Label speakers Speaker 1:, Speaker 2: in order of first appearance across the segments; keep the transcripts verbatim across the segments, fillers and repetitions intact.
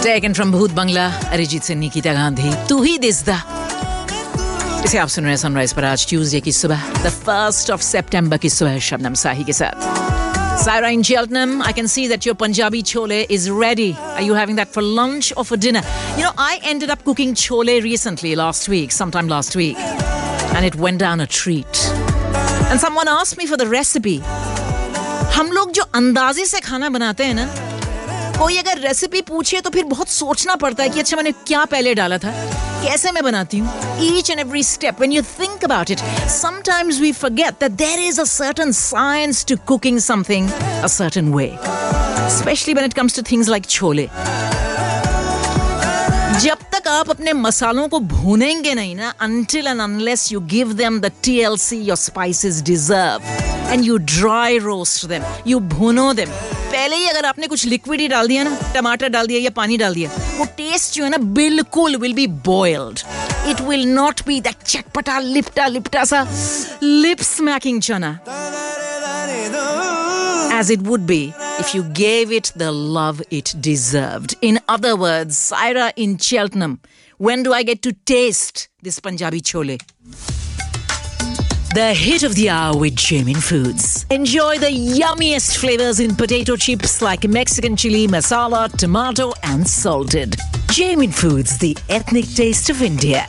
Speaker 1: Taken from Bhoot Bangla, Arijit Singh, Nikita Gandhi, Tu Hi Disda. इसे आप सुन रहे हैं सनराइज पर आज ट्यूसडे की सुबह, द फर्स्ट ऑफ सितंबर की सुबह, शबनम साही के साथ. Saira in Cheltenham, I can see that your Punjabi chole is ready. Are you having that for lunch or for dinner? You know, I ended up cooking chole recently, last week, sometime last week. And it went down a treat. And someone asked me for the recipe. हम लोग जो अंदाजे से खाना बनाते हैं ना, कोई अगर रेसिपी पूछे तो फिर बहुत सोचना पड़ता है कि अच्छा मैंने क्या पहले डाला था, कैसे मैं बनाती हूँ. Each and every step, when you think about it, sometimes we forget that there is a certain science to cooking something a certain way. Especially when it comes to things like chole. जब तक आप अपने मसालों को भूनेंगे नहीं ना, until and unless you give them the T L C your spices deserve and you dry roast them, you भूनो them. पहले ही अगर आपने कुछ लिक्विड ही डाल दिया ना, टमाटर डाल दिया या पानी डाल दिया, वो टेस्ट जो है ना बिल्कुल will be boiled. It will not be that चटपटा लिपटा लिपटा सा lip smacking chana as it would be if you gave it the love it deserved. In other words, Saira in Cheltenham, when do I get to taste this Punjabi chole? The hit of the hour with Jamin Foods. Enjoy the yummiest flavors in potato chips like Mexican chili, masala, tomato and salted. Jamin Foods, the ethnic taste of India.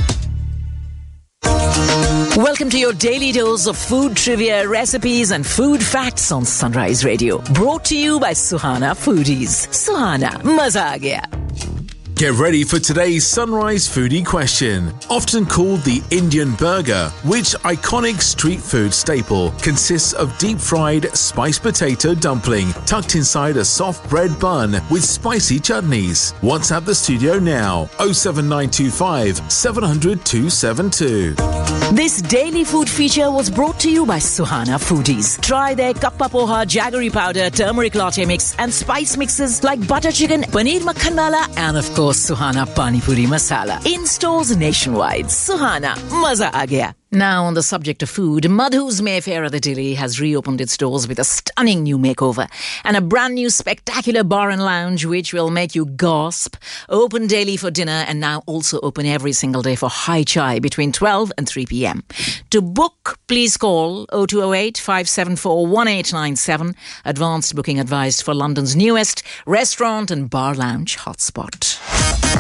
Speaker 1: Welcome to your daily dose of food trivia, recipes and food facts on Sunrise Radio. Brought to you by Suhana Foodies. Suhana, maza aa gaya.
Speaker 2: Get ready for today's Sunrise Foodie question. Often called the Indian burger, which iconic street food staple consists of deep-fried spiced potato dumpling tucked inside a soft bread bun with spicy chutneys? WhatsApp the studio now, oh seven nine two five, seven hundred, two seven two.
Speaker 1: This daily food feature was brought to you by Suhana Foodies. Try their kappa poha, jaggery powder, turmeric latte mix and spice mixes like butter chicken, paneer makhan wala and of course Suhana Pani Puri Masala. In stores nationwide. Suhana, maza aa gaya. Now on the subject of food, Madhu's Mayfair at the Dilly has reopened its doors with a stunning new makeover and a brand new spectacular bar and lounge which will make you gasp. Open daily for dinner and now also open every single day for high chai between twelve and three p.m. To book, please call oh two oh eight, five seven four, one eight nine seven. Advanced booking advised for London's newest restaurant and bar lounge hotspot.